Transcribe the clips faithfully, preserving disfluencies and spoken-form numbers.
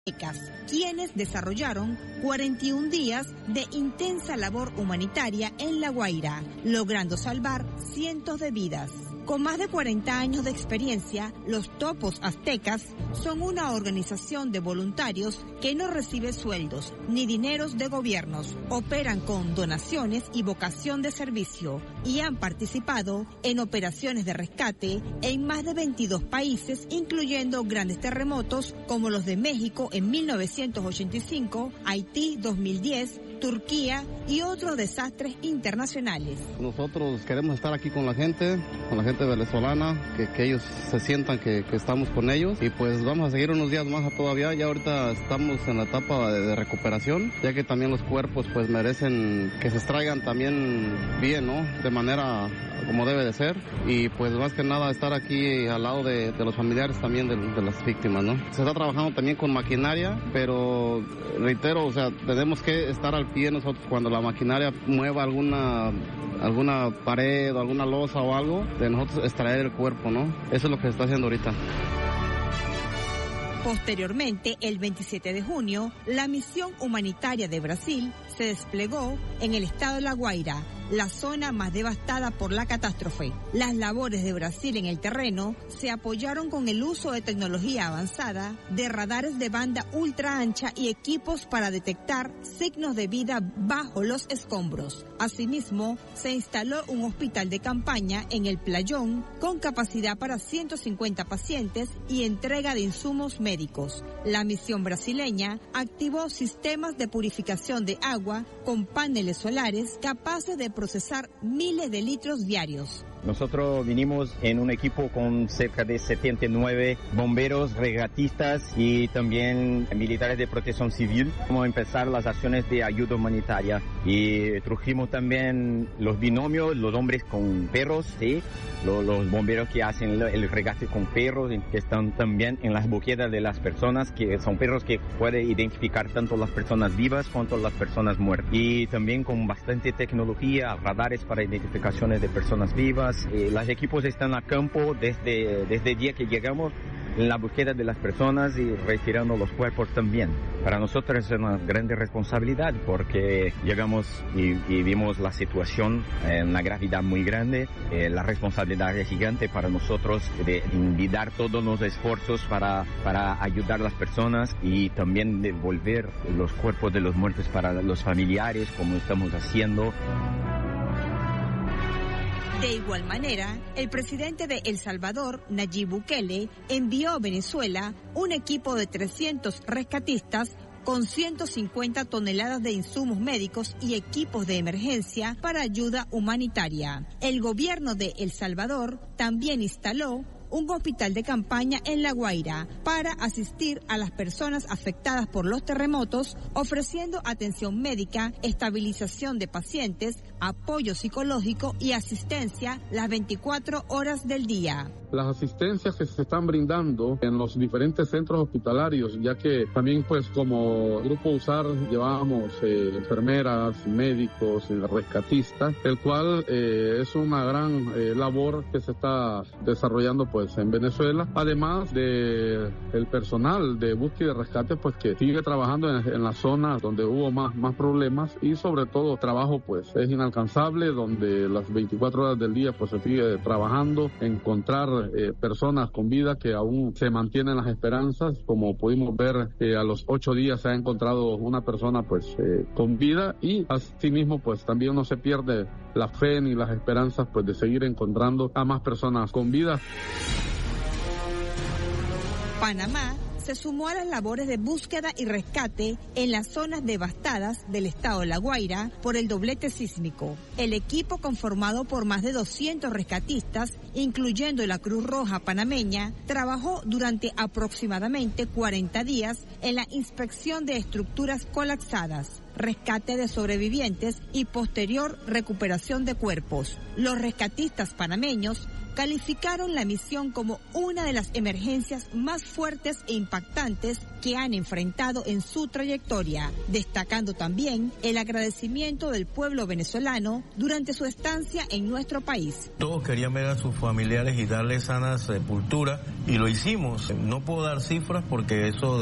quienes desarrollaron cuarenta y un días de intensa labor humanitaria en La Guaira, logrando salvar cientos de vidas. Con más de cuarenta años de experiencia, los Topos Aztecas son una organización de voluntarios que no recibe sueldos ni dineros de gobiernos, operan con donaciones y vocación de servicio y han participado en operaciones de rescate en más de veintidós países, incluyendo grandes terremotos como los de México en mil novecientos ochenta y cinco, Haití dos mil diez, Turquía y otros desastres internacionales. Nosotros queremos estar aquí con la gente, con la gente venezolana, que, que ellos se sientan que, que estamos con ellos y pues vamos a seguir unos días más todavía. Ya ahorita estamos en la etapa de, de recuperación, ya que también los cuerpos pues merecen que se extraigan también bien, ¿no? De manera como debe de ser y pues más que nada estar aquí al lado de, de los familiares también de, de las víctimas, ¿no? Se está trabajando también con maquinaria, pero reitero, o sea, tenemos que estar al pie nosotros cuando la maquinaria mueva alguna alguna pared o alguna losa o algo, de nosotros extraer el cuerpo, ¿no? Eso es lo que se está haciendo ahorita. Posteriormente, el veintisiete de junio, la misión humanitaria de Brasil se desplegó en el estado de La Guaira, la zona más devastada por la catástrofe. Las labores de Brasil en el terreno se apoyaron con el uso de tecnología avanzada, de radares de banda ultra ancha y equipos para detectar signos de vida bajo los escombros. Asimismo, se instaló un hospital de campaña en el Playón con capacidad para ciento cincuenta pacientes y entrega de insumos médicos. La misión brasileña activó sistemas de purificación de agua con paneles solares capaces de procesar miles de litros diarios. Nosotros vinimos en un equipo con cerca de setenta y nueve bomberos, rescatistas y también militares de protección civil. Vamos a empezar las acciones de ayuda humanitaria y trajimos también los binomios, los hombres con perros, ¿sí? Los, los bomberos que hacen el rescate con perros, que están también en las búsquedas de las personas, que son perros que pueden identificar tanto las personas vivas como las personas muertas. Y también con bastante tecnología, radares para identificaciones de personas vivas. Eh, los equipos están a campo desde, desde el día que llegamos en la búsqueda de las personas y retirando los cuerpos también. Para nosotros es una grande responsabilidad porque llegamos y, y vimos la situación en una gravedad muy grande. Eh, la responsabilidad es gigante para nosotros de invitar todos los esfuerzos para, para ayudar a las personas y también devolver los cuerpos de los muertos para los familiares, como estamos haciendo. De igual manera, el presidente de El Salvador, Nayib Bukele, envió a Venezuela un equipo de trescientos rescatistas con ciento cincuenta toneladas de insumos médicos y equipos de emergencia para ayuda humanitaria. El gobierno de El Salvador también instaló un hospital de campaña en La Guaira para asistir a las personas afectadas por los terremotos, ofreciendo atención médica, estabilización de pacientes, apoyo psicológico y asistencia las veinticuatro horas del día. Las asistencias que se están brindando en los diferentes centros hospitalarios, ya que también pues como Grupo USAR llevamos eh, enfermeras, médicos, rescatistas, el cual eh, es una gran eh, labor que se está desarrollando pues en Venezuela, además de el personal de búsqueda y rescate pues que sigue trabajando en, en las zonas donde hubo más, más problemas y sobre todo trabajo pues es inalcanzable, donde las veinticuatro horas del día pues se sigue trabajando, encontrar Eh, personas con vida que aún se mantienen las esperanzas. Como pudimos ver, eh, a los ocho días se ha encontrado una persona pues eh, con vida y asimismo pues también no se pierde la fe ni las esperanzas pues de seguir encontrando a más personas con vida. Panamá se sumó a las labores de búsqueda y rescate en las zonas devastadas del estado de La Guaira por el doblete sísmico. El equipo, conformado por más de doscientos rescatistas, incluyendo la Cruz Roja panameña, trabajó durante aproximadamente cuarenta días en la inspección de estructuras colapsadas, rescate de sobrevivientes y posterior recuperación de cuerpos. Los rescatistas panameños calificaron la misión como una de las emergencias más fuertes e impactantes que han enfrentado en su trayectoria, destacando también el agradecimiento del pueblo venezolano durante su estancia en nuestro país. Todos querían ver a sus familiares y darles sana sepultura y lo hicimos. No puedo dar cifras porque eso de manera oficial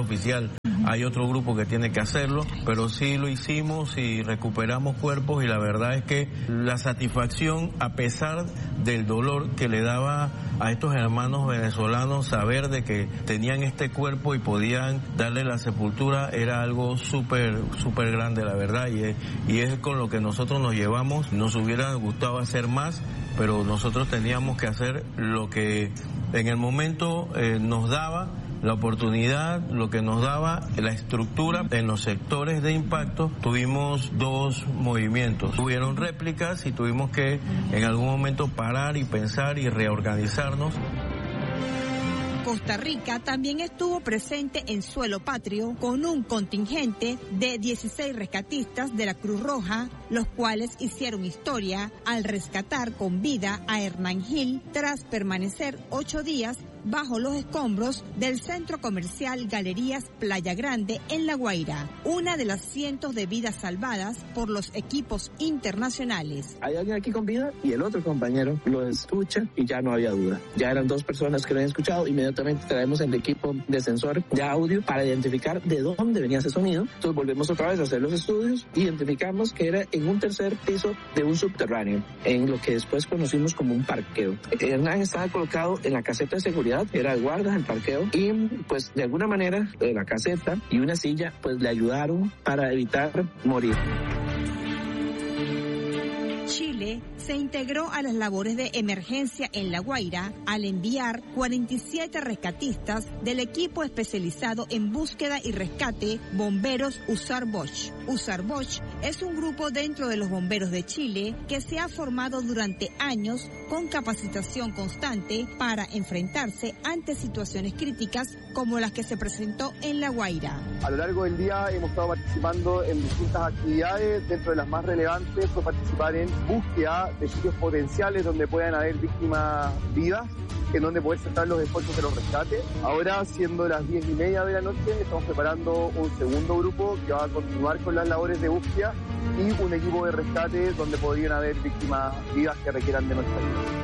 oficial hay otro grupo que tiene que hacerlo, pero sí lo hicimos y recuperamos cuerpos, y la verdad es que la satisfacción, a pesar del dolor que le daba a estos hermanos venezolanos saber de que tenían este cuerpo y podían darle la sepultura, era algo súper, súper grande, la verdad, y es, y es con lo que nosotros nos llevamos. Nos hubiera gustado hacer más, pero nosotros teníamos que hacer lo que en el momento eh, nos daba la oportunidad, lo que nos daba la estructura. En los sectores de impacto tuvimos dos movimientos. Tuvieron réplicas y tuvimos que en algún momento parar y pensar y reorganizarnos. Costa Rica también estuvo presente en suelo patrio con un contingente de dieciséis rescatistas de la Cruz Roja, los cuales hicieron historia al rescatar con vida a Hernán Gil tras permanecer ocho días bajo los escombros del centro comercial Galerías Playa Grande en La Guaira, una de las cientos de vidas salvadas por los equipos internacionales. Hay alguien aquí con vida y el otro compañero lo escucha y ya no había duda. Ya eran dos personas que lo habían escuchado. Inmediatamente traemos el equipo de sensor de audio para identificar de dónde venía ese sonido. Entonces volvemos otra vez a hacer los estudios. Identificamos que era en un tercer piso de un subterráneo, en lo que después conocimos como un parqueo. Hernán estaba colocado en la caseta de seguridad, era el guarda del parqueo, y pues de alguna manera la caseta y una silla pues le ayudaron para evitar morir. Chile se integró a las labores de emergencia en La Guaira al enviar cuarenta y siete rescatistas del equipo especializado en búsqueda y rescate Bomberos Usar Bosch. Usar Bosch es un grupo dentro de los bomberos de Chile que se ha formado durante años con capacitación constante para enfrentarse ante situaciones críticas como las que se presentó en La Guaira. A lo largo del día hemos estado participando en distintas actividades. Dentro de las más relevantes fue participar en búsqueda de sitios potenciales donde puedan haber víctimas vivas, en donde poder centrar los esfuerzos de los rescates. Ahora, siendo las diez y media de la noche, estamos preparando un segundo grupo que va a continuar con las labores de búsqueda y un equipo de rescate donde podrían haber víctimas vivas que requieran de nuestra ayuda.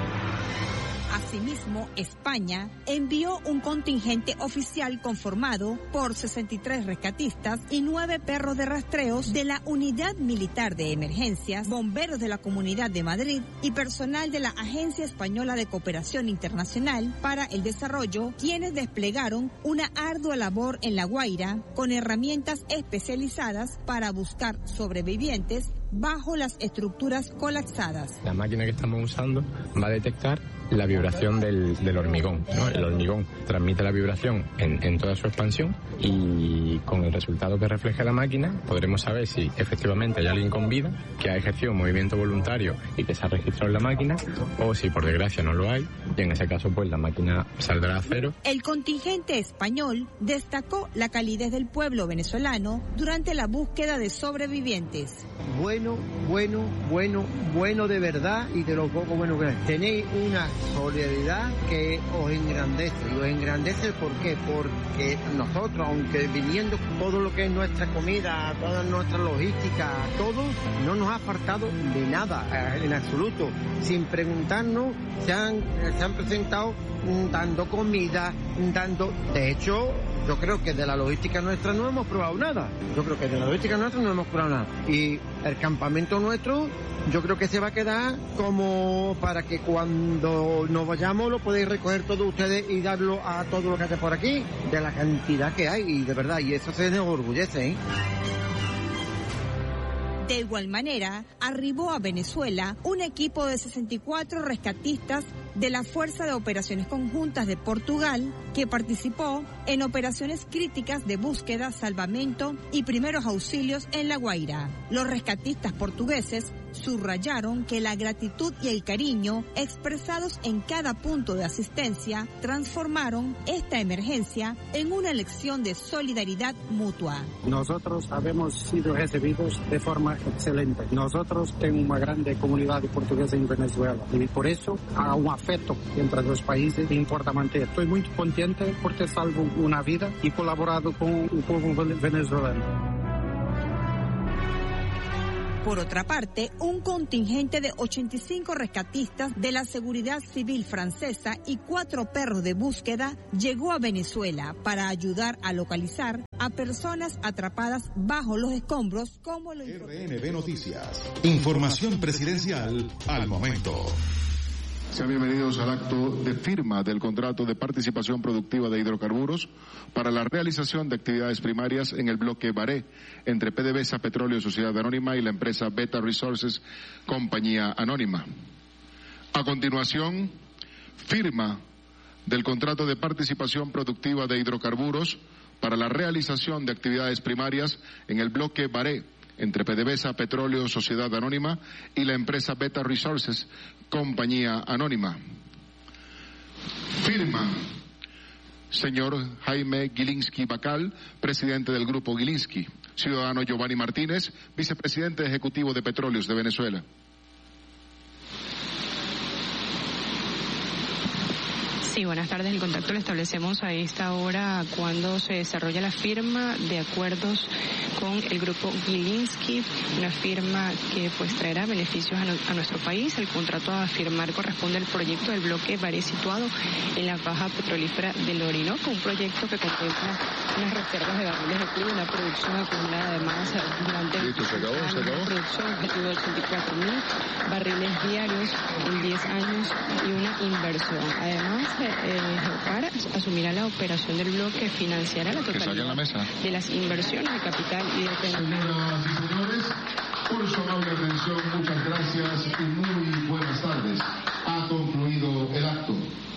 Asimismo, España envió un contingente oficial conformado por sesenta y tres rescatistas y nueve perros de rastreos de la Unidad Militar de Emergencias, bomberos de la Comunidad de Madrid y personal de la Agencia Española de Cooperación Internacional para el Desarrollo, quienes desplegaron una ardua labor en La Guaira con herramientas especializadas para buscar sobrevivientes bajo las estructuras colapsadas. La máquina que estamos usando va a detectar la vibración del, del hormigón, ¿no? El hormigón transmite la vibración en, en toda su expansión, y con el resultado que refleja la máquina podremos saber si efectivamente hay alguien con vida que ha ejercido un movimiento voluntario y que se ha registrado en la máquina, o si por desgracia no lo hay, y en ese caso pues la máquina saldrá a cero. El contingente español destacó la calidez del pueblo venezolano durante la búsqueda de sobrevivientes. Bueno, bueno, bueno, bueno de verdad, y de lo poco bueno que es. Tenéis una solidaridad que os engrandece. Y os engrandece ¿por qué? Porque nosotros, aunque viniendo todo lo que es nuestra comida, toda nuestra logística, todo, no nos ha faltado de nada, en absoluto. Sin preguntarnos, se han, se han presentado dando comida, dando... De hecho, yo creo que de la logística nuestra no hemos probado nada. Yo creo que de la logística nuestra no hemos probado nada. Y el campamento nuestro, yo creo que se va a quedar como para que cuando nos vayamos lo podéis recoger todos ustedes y darlo a todo lo que hace por aquí, de la cantidad que hay, y de verdad, y eso se enorgullece, ¿eh? De igual manera, arribó a Venezuela un equipo de sesenta y cuatro rescatistas de la Fuerza de Operaciones Conjuntas de Portugal, que participó en operaciones críticas de búsqueda, salvamento y primeros auxilios en La Guaira. Los rescatistas portugueses subrayaron que la gratitud y el cariño expresados en cada punto de asistencia transformaron esta emergencia en una lección de solidaridad mutua. Nosotros habemos sido recibidos de forma excelente. Nosotros tenemos una grande comunidad portuguesa en Venezuela y por eso hay un afecto entre los países que importa mantener. Estoy muy contente porque salvo una vida y colaborado con el pueblo venezolano. Por otra parte, un contingente de ochenta y cinco rescatistas de la Seguridad Civil francesa y cuatro perros de búsqueda llegó a Venezuela para ayudar a localizar a personas atrapadas bajo los escombros, como lo informó R N B Noticias. Información presidencial al momento. Sean bienvenidos al acto de firma del contrato de participación productiva de hidrocarburos para la realización de actividades primarias en el bloque Baré entre PDVSA Petróleo Sociedad Anónima y la empresa Beta Resources Compañía Anónima. A continuación, firma del contrato de participación productiva de hidrocarburos para la realización de actividades primarias en el bloque Baré entre PDVSA Petróleo Sociedad Anónima y la empresa Beta Resources Compañía Anónima. Firma señor Jaime Gilinski Bacal, presidente del Grupo Gilinski. Ciudadano Giovanni Martínez, vicepresidente ejecutivo de Petróleos de Venezuela. Sí, buenas tardes. El contacto lo establecemos a esta hora cuando se desarrolla la firma de acuerdos con el grupo Gilinski, una firma que pues traerá beneficios a, no, a nuestro país. El contrato a firmar corresponde al proyecto del bloque Baré situado en la faja petrolífera del Orinoco, un proyecto que contempla unas reservas de barriles de crudo, una producción acumulada además durante Listo, se acabó, se acabó. una producción objetivo de ochenta y cuatro mil barriles diarios en diez años y una inversión. Además, Eh, Geopar asumirá la operación del bloque, financiará la totalidad la mesa. de las inversiones de capital y de tecnología. Señoras y señores, por su amable atención, muchas gracias y muy buenas tardes. Ha concluido el acto.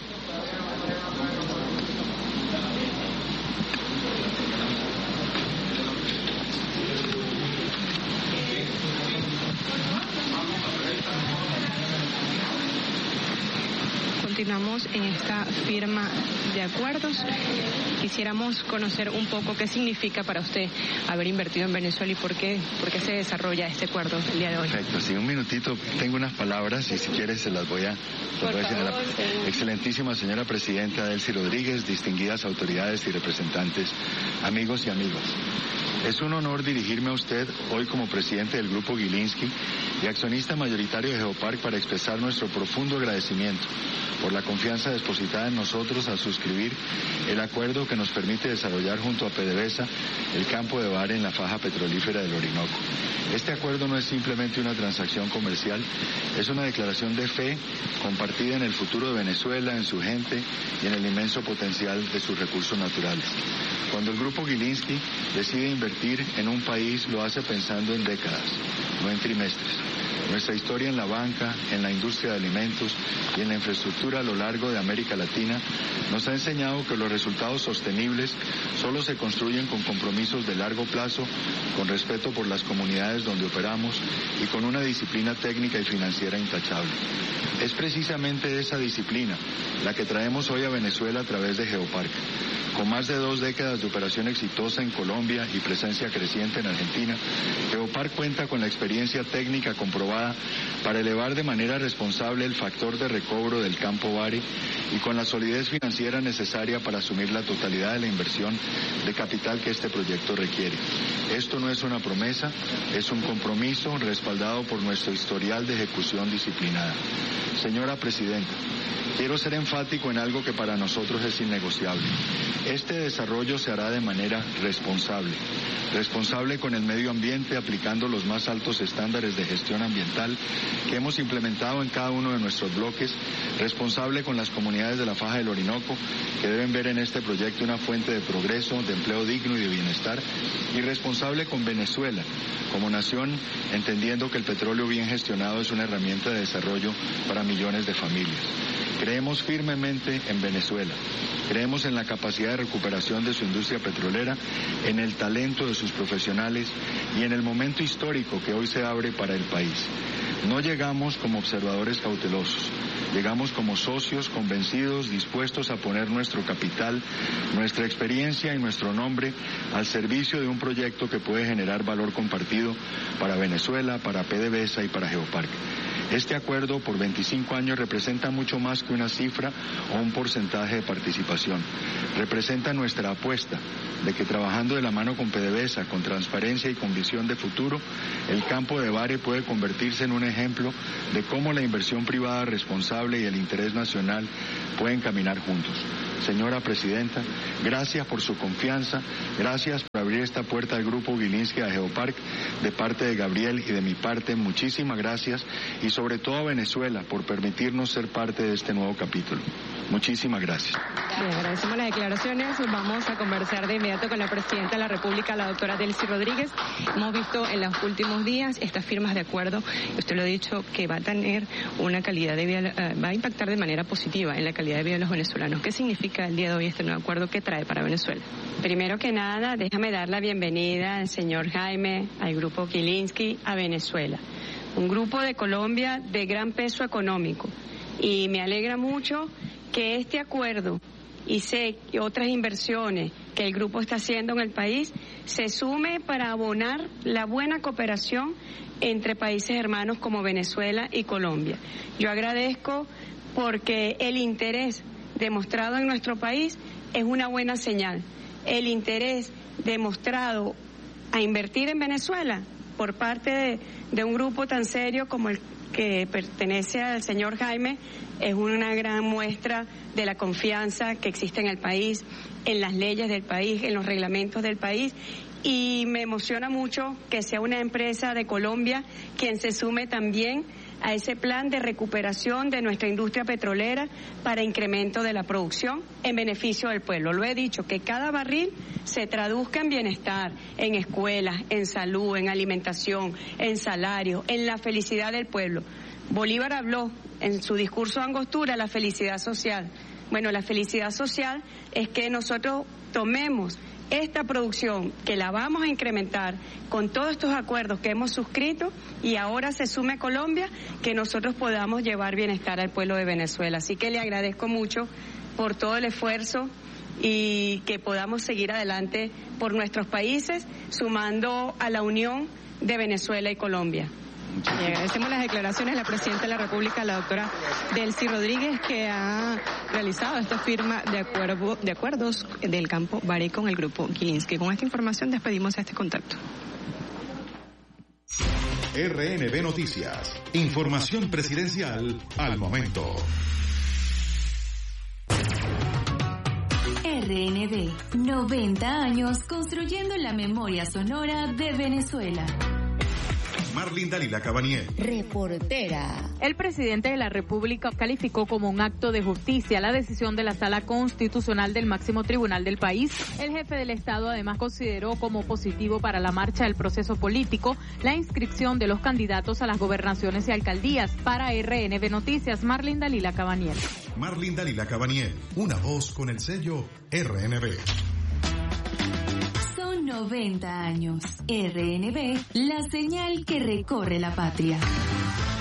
Continuamos en esta firma de acuerdos. Quisiéramos conocer un poco qué significa para usted haber invertido en Venezuela y por qué, por qué se desarrolla este acuerdo el día de hoy. Perfecto, sí, un minutito, tengo unas palabras y si quieres se las voy a, las voy a decir a la excelentísima señora presidenta Delcy Rodríguez, distinguidas autoridades y representantes, amigos y amigas. Es un honor dirigirme a usted hoy como presidente del Grupo Gilinski y accionista mayoritario de Geopark para expresar nuestro profundo agradecimiento por la confianza depositada en nosotros al suscribir el acuerdo que nos permite desarrollar junto a PDVSA el campo de Baré en la faja petrolífera del Orinoco. Este acuerdo no es simplemente una transacción comercial, es una declaración de fe compartida en el futuro de Venezuela, en su gente y en el inmenso potencial de sus recursos naturales. Cuando el Grupo Gilinski decide invertir en un país, lo hace pensando en décadas, no en trimestres. Nuestra historia en la banca, en la industria de alimentos y en la infraestructura a lo largo de América Latina nos ha enseñado que los resultados sostenibles solo se construyen con compromisos de largo plazo, con respeto por las comunidades donde operamos y con una disciplina técnica y financiera intachable. Es precisamente esa disciplina la que traemos hoy a Venezuela a través de Geopark. Con más de dos décadas de operación exitosa en Colombia y presencia creciente en Argentina, Geopark cuenta con la experiencia técnica comprobada para elevar de manera responsable el factor de recobro del campo Baré y con la solidez financiera necesaria para asumir la totalidad de la inversión de capital que este proyecto requiere. Esto no es una promesa, es un compromiso respaldado por nuestro historial de ejecución disciplinada. Señora Presidenta, quiero ser enfático en algo que para nosotros es innegociable. Este desarrollo se hará de manera responsable. Responsable con el medio ambiente, aplicando los más altos estándares de gestión ambiental que hemos implementado en cada uno de nuestros bloques. Responsable con las comunidades de la faja del Orinoco, que deben ver en este proyecto una fuente de progreso, de empleo digno y de bienestar. Y responsable con Venezuela, como nación, entendiendo que el petróleo bien gestionado es una herramienta de desarrollo para millones de familias. Creemos firmemente en Venezuela, creemos en la capacidad de recuperación de su industria petrolera, en el talento de sus profesionales y en el momento histórico que hoy se abre para el país. No llegamos como observadores cautelosos, llegamos como socios convencidos, dispuestos a poner nuestro capital, nuestra experiencia y nuestro nombre al servicio de un proyecto que puede generar valor compartido para Venezuela, para PDVSA y para Geopark. Este acuerdo por veinticinco años representa mucho más que una cifra o un porcentaje de participación. Representa nuestra apuesta de que trabajando de la mano con PDVSA, con transparencia y con visión de futuro, el campo de Bare puede convertirse en un ejemplo de cómo la inversión privada responsable y el interés nacional pueden caminar juntos. Señora Presidenta, gracias por su confianza, gracias por abrir esta puerta al Grupo Gilinski a Geopark, de parte de Gabriel y de mi parte, muchísimas gracias, y sobre todo a Venezuela por permitirnos ser parte de este nuevo capítulo. Muchísimas gracias. Bien, agradecemos las declaraciones. Vamos a conversar de inmediato con la Presidenta de la República, la doctora Delcy Rodríguez. Hemos visto en los últimos días estas firmas de acuerdo, usted lo ha dicho, que va a tener una calidad de vida, va a impactar de manera positiva en la calidad de vida de los venezolanos. ¿Qué significa el día de hoy este nuevo acuerdo que trae para Venezuela? Primero que nada, déjame dar la bienvenida al señor Jaime, al Grupo Gilinski, a Venezuela. Un grupo de Colombia de gran peso económico. Y me alegra mucho que este acuerdo y sé que otras inversiones que el grupo está haciendo en el país se sume para abonar la buena cooperación entre países hermanos como Venezuela y Colombia. Yo agradezco porque el interés demostrado en nuestro país es una buena señal. El interés demostrado a invertir en Venezuela por parte de, de un grupo tan serio como el que pertenece al señor Jaime es una gran muestra de la confianza que existe en el país, en las leyes del país, en los reglamentos del país, y me emociona mucho que sea una empresa de Colombia quien se sume también a ese plan de recuperación de nuestra industria petrolera para incremento de la producción en beneficio del pueblo. Lo he dicho, que cada barril se traduzca en bienestar, en escuelas, en salud, en alimentación, en salario, en la felicidad del pueblo. Bolívar habló en su discurso de Angostura la felicidad social. Bueno, la felicidad social es que nosotros tomemos esta producción, que la vamos a incrementar con todos estos acuerdos que hemos suscrito, y ahora se sume Colombia, que nosotros podamos llevar bienestar al pueblo de Venezuela. Así que le agradezco mucho por todo el esfuerzo y que podamos seguir adelante por nuestros países, sumando a la unión de Venezuela y Colombia. Y agradecemos las declaraciones de la Presidenta de la República, la doctora Delcy Rodríguez, que ha realizado esta firma de, acuerdo, de acuerdos del campo Bare con el Grupo Gilinski. Con esta información despedimos este contacto. R N B Noticias. Información presidencial al momento. R N B, noventa años construyendo la memoria sonora de Venezuela. Marlene Dalila Cabanier, reportera. El presidente de la República calificó como un acto de justicia la decisión de la Sala Constitucional del máximo tribunal del país. El jefe del Estado además consideró como positivo para la marcha del proceso político la inscripción de los candidatos a las gobernaciones y alcaldías. Para R N B Noticias, Marlene Dalila Cabanier. Marlene Dalila Cabanier, una voz con el sello R N B. noventa años. R N B, la señal que recorre la patria.